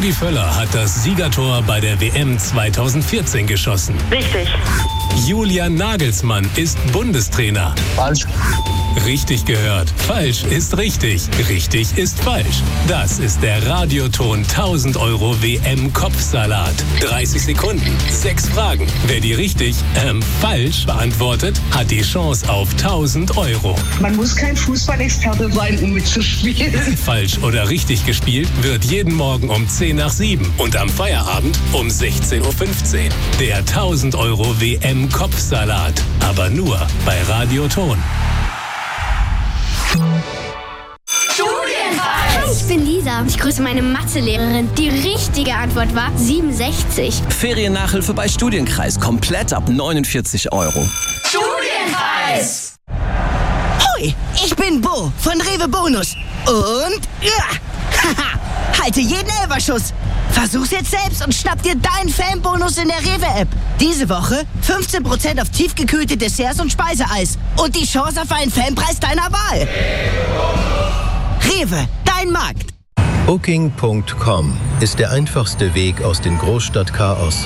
Rudi Völler hat das Siegertor bei der WM 2014 geschossen. Richtig. Julian Nagelsmann ist Bundestrainer. Falsch. Richtig gehört. Falsch ist richtig. Richtig ist falsch. Das ist der Radioton 1000 € WM-Kopfsalat. 30 Sekunden, 6 Fragen. Wer die richtig, falsch beantwortet, hat die Chance auf 1000 €. Man muss kein Fußballexperte sein, um mitzuspielen. Falsch oder richtig gespielt wird jeden Morgen um 10 nach 7 und am Feierabend um 16:15 Uhr. Der 1000 € WM-Kopfsalat. Aber nur bei Radioton. Hi, ich bin Lisa. Ich grüße meine Mathelehrerin. Die richtige Antwort war 67. Feriennachhilfe bei Studienkreis. Komplett ab 49 €. Studienkreis! Hoi, ich bin Bo von Rewe Bonus. Und halte jeden Elferschuss. Versuch's jetzt selbst und schnapp dir deinen Fanbonus in der Rewe-App. Diese Woche 15% auf tiefgekühlte Desserts und Speiseeis. Und die Chance auf einen Fanpreis deiner Wahl. Rewe, dein Markt. Booking.com ist der einfachste Weg aus dem Großstadtchaos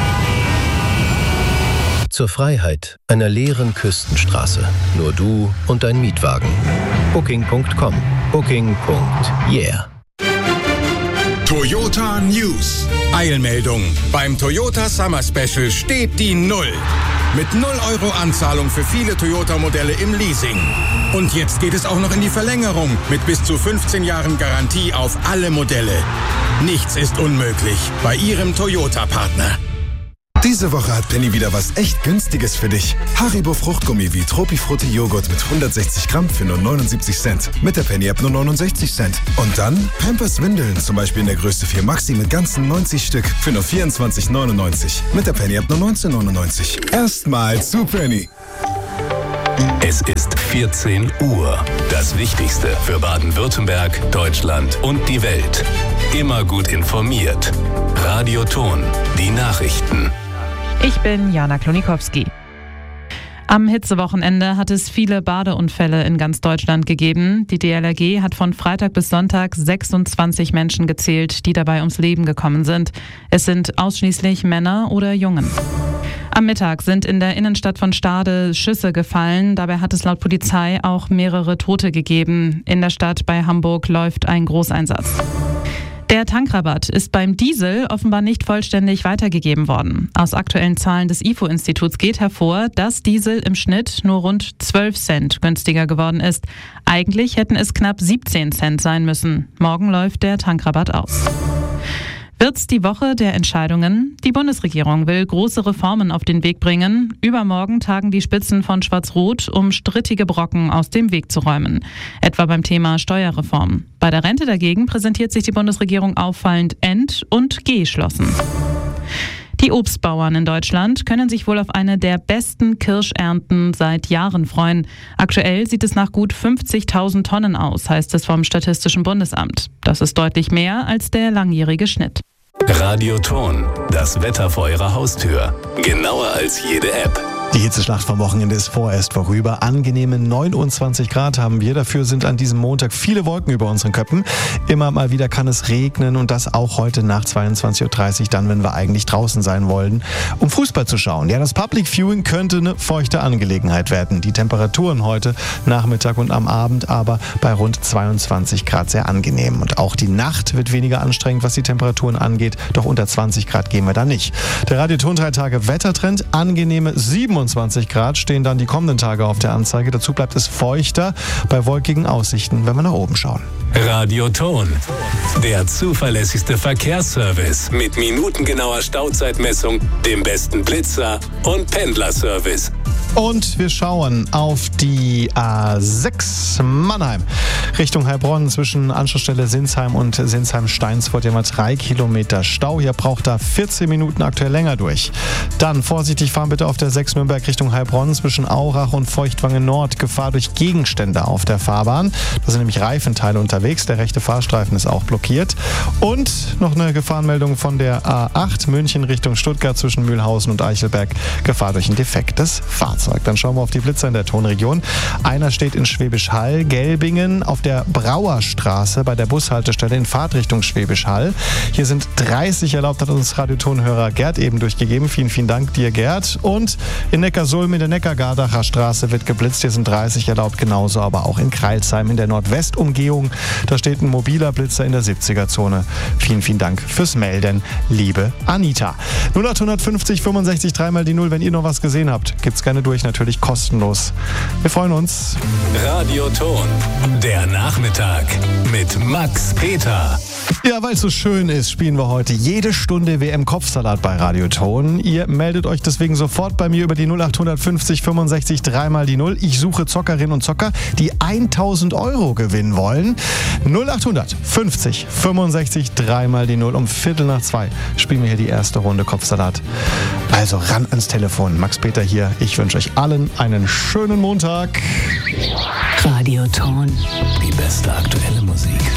zur Freiheit einer leeren Küstenstraße. Nur du und dein Mietwagen. Booking.com. Booking.yeah. Toyota News. Eilmeldung. Beim Toyota Summer Special steht die Null. Mit 0 € Anzahlung für viele Toyota-Modelle im Leasing. Und jetzt geht es auch noch in die Verlängerung mit bis zu 15 Jahren Garantie auf alle Modelle. Nichts ist unmöglich bei Ihrem Toyota-Partner. Diese Woche hat Penny wieder was echt Günstiges für dich. Haribo Fruchtgummi wie Tropifrutti Joghurt mit 160 Gramm für nur 79 Cent. Mit der Penny-App nur 69 Cent. Und dann Pampers Windeln, zum Beispiel in der Größe 4 Maxi mit ganzen 90 Stück für nur 24,99. Mit der Penny-App nur 19,99. Erstmal zu Penny. Es ist 14 Uhr. Das Wichtigste für Baden-Württemberg, Deutschland und die Welt. Immer gut informiert. Radioton. Die Nachrichten. Ich bin Jana Klonikowski. Am Hitzewochenende hat es viele Badeunfälle in ganz Deutschland gegeben. Die DLRG hat von Freitag bis Sonntag 26 Menschen gezählt, die dabei ums Leben gekommen sind. Es sind ausschließlich Männer oder Jungen. Am Mittag sind in der Innenstadt von Stade Schüsse gefallen. Dabei hat es laut Polizei auch mehrere Tote gegeben. In der Stadt bei Hamburg läuft ein Großeinsatz. Der Tankrabatt ist beim Diesel offenbar nicht vollständig weitergegeben worden. Aus aktuellen Zahlen des IFO-Instituts geht hervor, dass Diesel im Schnitt nur rund 12 Cent günstiger geworden ist. Eigentlich hätten es knapp 17 Cent sein müssen. Morgen läuft der Tankrabatt aus. Wird's die Woche der Entscheidungen? Die Bundesregierung will große Reformen auf den Weg bringen. Übermorgen tagen die Spitzen von Schwarz-Rot, um strittige Brocken aus dem Weg zu räumen. Etwa beim Thema Steuerreform. Bei der Rente dagegen präsentiert sich die Bundesregierung auffallend und geschlossen. Die Obstbauern in Deutschland können sich wohl auf eine der besten Kirschernten seit Jahren freuen. Aktuell sieht es nach gut 50.000 Tonnen aus, heißt es vom Statistischen Bundesamt. Das ist deutlich mehr als der langjährige Schnitt. Radioton. Das Wetter vor Ihrer Haustür. Genauer als jede App. Die Hitzeschlacht vom Wochenende ist vorerst vorüber. Angenehme 29 Grad haben wir. Dafür sind an diesem Montag viele Wolken über unseren Köpfen. Immer mal wieder kann es regnen und das auch heute nach 22:30 Uhr, dann, wenn wir eigentlich draußen sein wollen, um Fußball zu schauen. Ja, das Public Viewing könnte eine feuchte Angelegenheit werden. Die Temperaturen heute Nachmittag und am Abend aber bei rund 22 Grad sehr angenehm. Und auch die Nacht wird weniger anstrengend, was die Temperaturen angeht. Doch unter 20 Grad gehen wir da nicht. Der Radioton 3 Tage Wettertrend, angenehme 27 Grad stehen dann die kommenden Tage auf der Anzeige. Dazu bleibt es feuchter bei wolkigen Aussichten, wenn wir nach oben schauen. Radioton. Der zuverlässigste Verkehrsservice mit minutengenauer Stauzeitmessung, dem besten Blitzer und Pendlerservice. Und wir schauen auf die A6 Mannheim Richtung Heilbronn zwischen Anschlussstelle Sinsheim und Sinsheim-Steinsfurt. Hier mal 3 Kilometer Stau. Hier braucht da 14 Minuten aktuell länger durch. Dann vorsichtig fahren bitte auf der 6 Nürnberg Richtung Heilbronn zwischen Aurach und Feuchtwangen Nord. Gefahr durch Gegenstände auf der Fahrbahn. Da sind nämlich Reifenteile unterwegs. Der rechte Fahrstreifen ist auch blockiert. Und noch eine Gefahrenmeldung von der A8 München Richtung Stuttgart zwischen Mühlhausen und Eichelberg. Gefahr durch ein defektes Fahrzeug. Fahrzeug. Dann schauen wir auf die Blitzer in der Tonregion. Einer steht in Schwäbisch Hall, Gelbingen auf der Brauerstraße bei der Bushaltestelle in Fahrtrichtung Schwäbisch Hall. Hier sind 30 erlaubt, hat uns Radiotonhörer Gerd eben durchgegeben. Vielen, vielen Dank dir, Gerd. Und in Neckarsulm in der Neckargardacher Straße wird geblitzt. Hier sind 30 erlaubt, genauso aber auch in Kreilsheim in der Nordwestumgehung. Da steht ein mobiler Blitzer in der 70er-Zone. Vielen, vielen Dank fürs Melden, liebe Anita. 0850 65 3 die 0. Wenn ihr noch was gesehen habt, gibt's gerne durch, natürlich kostenlos. Wir freuen uns. Radioton, der Nachmittag mit Max Peter. Ja, weil es so schön ist, spielen wir heute jede Stunde WM-Kopfsalat bei Radioton. Ihr meldet euch deswegen sofort bei mir über die 0850 65 3 die 0. Ich suche Zockerinnen und Zocker, die 1000 € gewinnen wollen. 0850 65 3 die 0. Um 1:45 spielen wir hier die erste Runde Kopfsalat. Also ran ans Telefon. Max Peter hier. Ich wünsche euch allen einen schönen Montag. Radioton. Die beste aktuelle